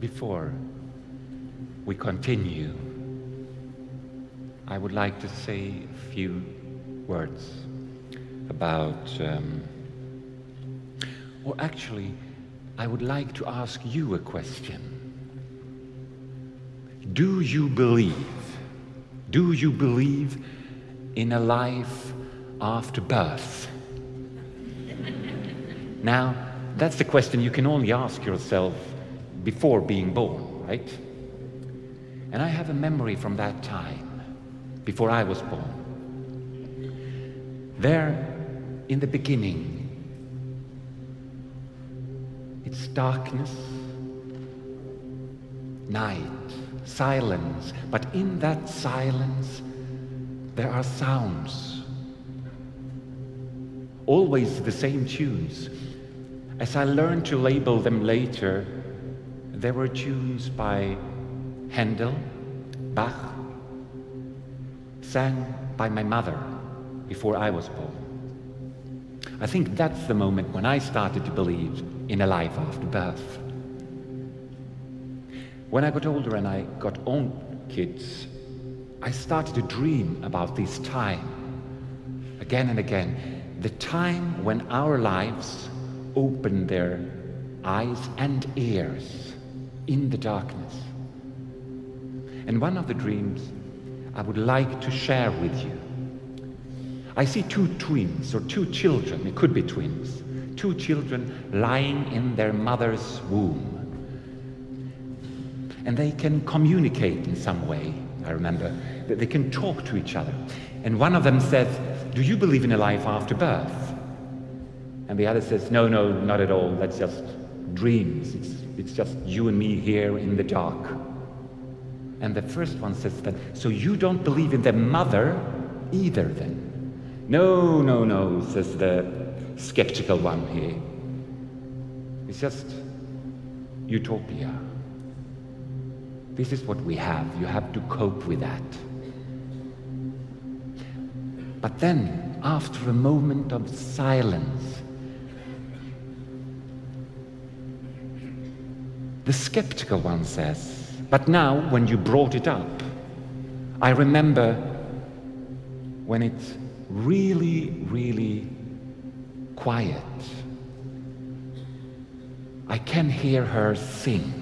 Before we continue, I would like to say a few words about, or actually, I would like to ask you a question. Do you believe in a life after birth? Now, that's the question you can only ask yourself before being born, right? And I have a memory from that time, before I was born. There, in the beginning, it's darkness, night, silence, but in that silence, there are sounds. Always the same tunes. As I learned to label them later, there were tunes by Handel, Bach, sang by my mother before I was born. I think that's the moment when I started to believe in a life after birth. When I got older and I got own kids, I started to dream about this time, again and again, the time when our lives open their eyes and ears in the darkness. And one of the dreams I would like to share with you. I see two twins, or two children, it could be twins, two children lying in their mother's womb. And they can communicate in some way, I remember, that they can talk to each other. And one of them says, "Do you believe in a life after birth?" And the other says, "No, not at all, that's just dreams. It's just you and me here in the dark." And the first one says that, "So you don't believe in the mother either then?" No, says the skeptical one here. It's just utopia. This is what we have. You have to cope with that. But then, after a moment of silence, the skeptical one says, "But now, when you brought it up, I remember when it's really quiet. I can hear her sing.